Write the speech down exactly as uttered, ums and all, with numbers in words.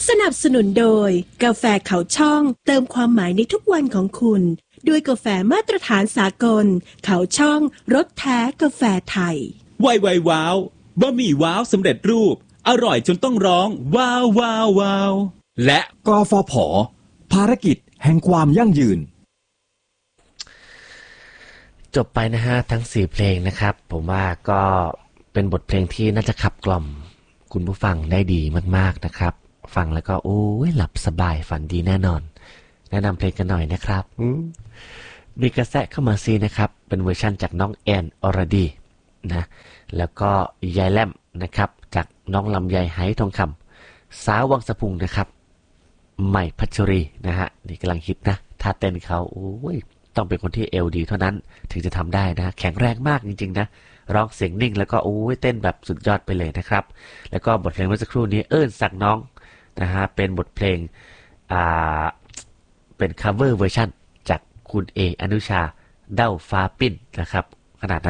สนับสนุนโดยกาแฟเขาช่องเติมความหมายในทุกวันของคุณด้วยกาแฟมาตรฐานสากลเขาช่องรสแท้กาแฟไทยไวไวว้าวบะหมี่ว้าวสำเร็จรูปอร่อยจนต้องร้องว้าวว้าวว้าวและกฟผ.ภารกิจแห่งความยั่งยืนจบไปนะฮะทั้งสี่เพลงนะครับผมว่าก็เป็นบทเพลงที่น่าจะขับกล่อมคุณผู้ฟังได้ดีมากๆนะครับฟังแล้วก็โอ้ยหลับสบายฝันดีแน่นอนแนะนำเพลงกันหน่อยนะครับมีกระแสเข้ามาซีนะครับเป็นเวอร์ชั่นจากน้องแอนอรดีนะแล้วก็ยายแลมนะครับจากน้องลำไยไหทองคำสาววังสะพุงนะครับใหม่พัชรีนะฮะนี่กำลังฮิตนะท่าเต้นเขาโอ้ยต้องเป็นคนที่เอวดีเท่านั้นถึงจะทำได้นะแข็งแรงมากจริงๆนะร้องเสียงนิ่งแล้วก็โอ้ยเต้นแบบสุดยอดไปเลยนะครับแล้วก็บทเพลงเมื่อสักครู่นี้เอิ้นสักน้องนะฮะเป็นบทเพลงอ่าเป็น cover เวอร์ชันจากคุณเออนุชาเด้าฟ้าปิ้นนะครับขนาดนั้น